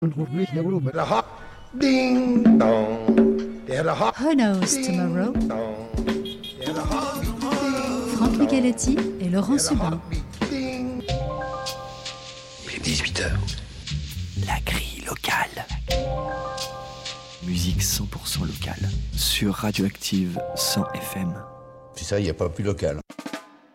Ding dong. Who Knows Tomorrow, Franck Micaletti et Laurent Subin. Il est 18h. La grille locale. Musique 100% locale sur Radioactive 100 FM. C'est ça, il n'y a pas plus local.